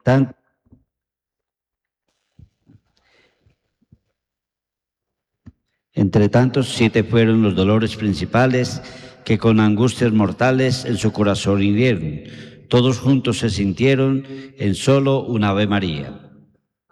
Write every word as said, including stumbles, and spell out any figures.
Tan- Entre tantos, siete fueron los dolores principales que con angustias mortales en su corazón hirieron. Todos juntos se sintieron en solo un Ave María.